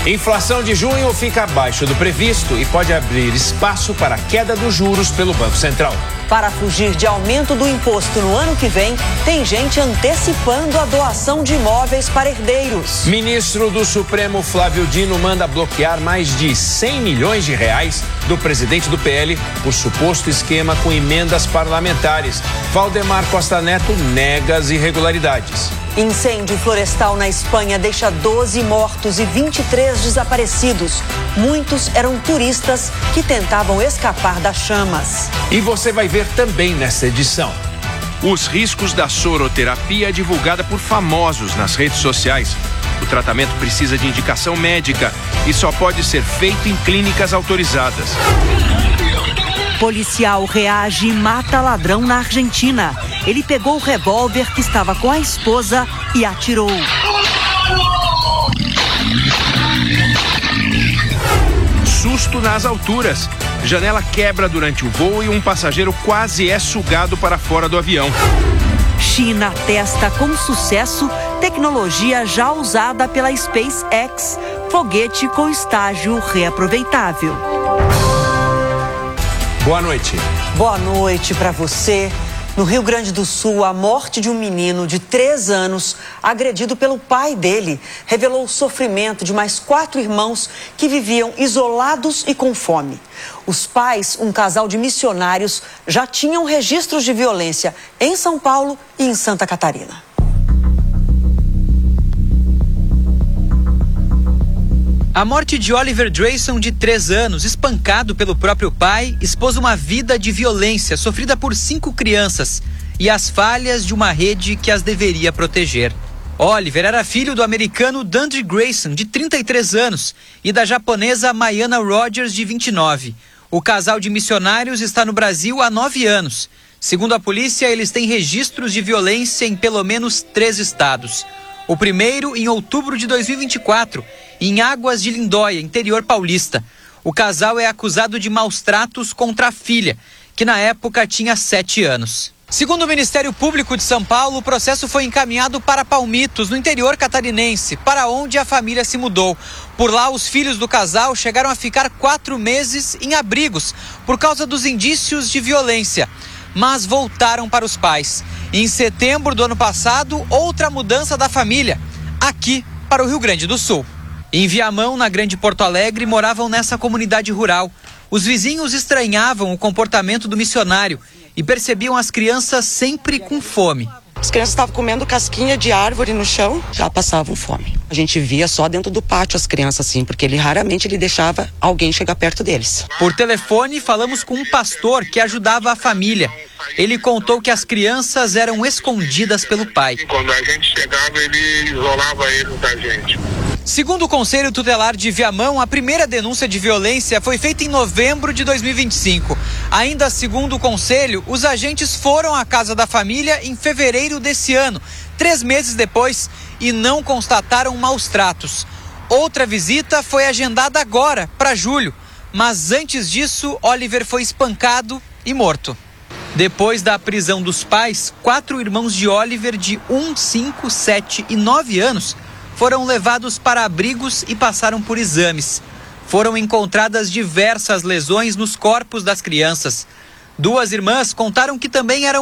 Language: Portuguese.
Inflação de junho fica abaixo do previsto e pode abrir espaço para a queda dos juros pelo Banco Central. Para fugir de aumento do imposto no ano que vem, tem gente antecipando a doação de imóveis para herdeiros. Ministro do Supremo Flávio Dino manda bloquear mais de 100 milhões de reais do presidente do PL por suposto esquema com emendas parlamentares. Valdemar Costa Neto nega as irregularidades. Incêndio florestal na Espanha deixa 12 mortos e 23 desaparecidos. Muitos eram turistas que tentavam escapar das chamas. E você vai ver também nesta edição. Os riscos da soroterapia divulgada por famosos nas redes sociais. O tratamento precisa de indicação médica e só pode ser feito em clínicas autorizadas. Policial reage e mata ladrão na Argentina. Ele pegou o revólver que estava com a esposa e atirou. Susto nas alturas. Janela quebra durante o voo e um passageiro quase é sugado para fora do avião. China testa com sucesso tecnologia já usada pela SpaceX, foguete com estágio reaproveitável. Boa noite. Boa noite para você. No Rio Grande do Sul, a morte de um menino de 3 anos, agredido pelo pai dele, revelou o sofrimento de mais 4 irmãos que viviam isolados e com fome. Os pais, um casal de missionários, já tinham registros de violência em São Paulo e em Santa Catarina. A morte de Oliver Drayson, de 3 anos, espancado pelo próprio pai, expôs uma vida de violência sofrida por 5 crianças e as falhas de uma rede que as deveria proteger. Oliver era filho do americano Dandre Grayson, de 33 anos, e da japonesa Mayana Rogers, de 29. O casal de missionários está no Brasil há 9 anos. Segundo a polícia, eles têm registros de violência em pelo menos 3 estados. O primeiro em outubro de 2024, em Águas de Lindóia, interior paulista. O casal é acusado de maus tratos contra a filha, que na época tinha 7 anos. Segundo o Ministério Público de São Paulo, o processo foi encaminhado para Palmitos, no interior catarinense, para onde a família se mudou. Por lá, os filhos do casal chegaram a ficar 4 meses em abrigos, por causa dos indícios de violência. Mas voltaram para os pais. Em setembro do ano passado, outra mudança da família, aqui para o Rio Grande do Sul. Em Viamão, na Grande Porto Alegre, moravam nessa comunidade rural. Os vizinhos estranhavam o comportamento do missionário e percebiam as crianças sempre com fome. As crianças estavam comendo casquinha de árvore no chão, já passavam fome. A gente via só dentro do pátio as crianças assim, porque raramente ele deixava alguém chegar perto deles. Por telefone, falamos com um pastor que ajudava a família. Ele contou que as crianças eram escondidas pelo pai. Quando a gente chegava, ele isolava eles da gente. Segundo o Conselho Tutelar de Viamão, a primeira denúncia de violência foi feita em novembro de 2025. Ainda segundo o Conselho, os agentes foram à casa da família em fevereiro desse ano, 3 meses depois, e não constataram maus tratos. Outra visita foi agendada agora, para julho, mas antes disso, Oliver foi espancado e morto. Depois da prisão dos pais, 4 irmãos de Oliver, de 1, 5, 7 e 9 anos, foram levados para abrigos e passaram por exames. Foram encontradas diversas lesões nos corpos das crianças. 2 irmãs contaram que também eram